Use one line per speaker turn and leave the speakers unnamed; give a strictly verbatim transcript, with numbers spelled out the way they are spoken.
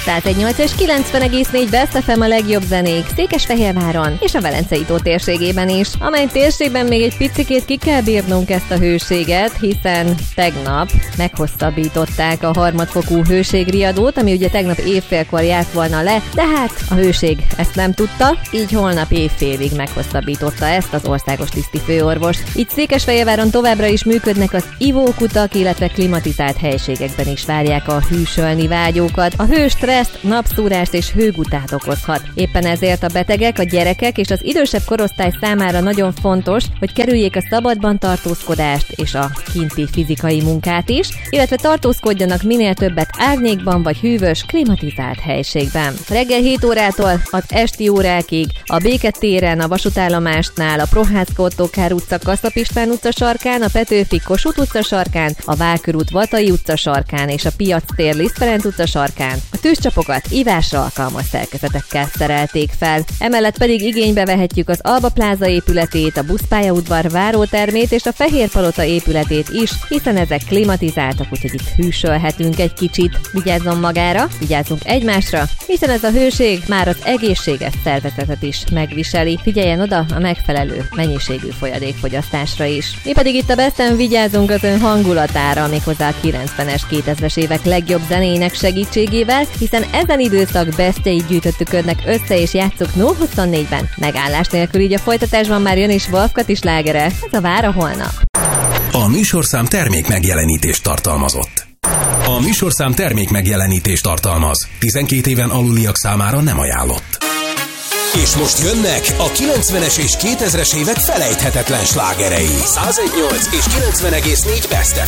száz egy nyolc és kilencven egész négy Best ef em a legjobb zenék Székesfehérváron és a Velencei tó térségében is, amely térségben még egy picikét ki kell bírnunk ezt a hőséget, hiszen tegnap meghosszabbították a harmadfokú hőségriadót, ami ugye tegnap évfélkor járt volna le, de hát a hőség ezt nem tudta, így holnap évfélig meghosszabbította ezt az országos tisztifőorvos. Így Székesfehérváron továbbra is működnek az ivókutak, illetve klimatizált helységekben is várják a hűsölni vágyókat. A hő stresszt, napszúrást és hőgutát okozhat. Éppen ezért a betegek, a gyerekek és az idősebb korosztály számára nagyon fontos, hogy kerüljék a szabadban tartózkodást és a kinti fizikai munkát is, illetve tartózkodjanak minél többet árnyékban vagy hűvös, klimatizált helységben. Reggel hét órától az esti órákig a Béketéren, a vasútállomásnál, a Prohászka Ottó Kár utca, Kaszap István utca sarkán, a Petőfi Kossuth utca sarkán, a Válkörút Vatai utca sarkán és a Piac tér Liszt Ferenc utca sarkán a tűzcsapokat ívásra alkalmas szerkezetekkel szerelték fel. Emellett pedig igénybe vehetjük az Alba Pláza épületét, a Buszpályaudvar várótermét és a Fehérpalota épületét is, hiszen ezek klimatizáltak, úgyhogy itt hűsölhetünk egy kicsit. Vigyázzon magára, vigyázzunk egymásra, hiszen ez a hőség már az egészséges szervezetet is megviseli. Figyeljen oda a megfelelő mennyiségű folyadékfogyasztásra is. Mi pedig itt a Besten vigyázunk az ön hangulatára, méghozzá a kilencvenes, kétezres évek legjobb zenéinek segítségével, hiszen ezen időszak bestjeit gyűjtöttük önnek össze és játsszuk nulla huszonnégyben. Megállás nélkül, így a folytatásban már jön is Wolfgatti slágere. Ez a Vár a holnap.
A műsorszám termék megjelenítést tartalmazott. A műsorszám termék megjelenítést tartalmaz. tizenkét éven aluliak számára nem ajánlott. És most jönnek a kilencvenes és kétezres évek felejthetetlen slágerei. száz egy nyolc és kilencven egész négy Best ef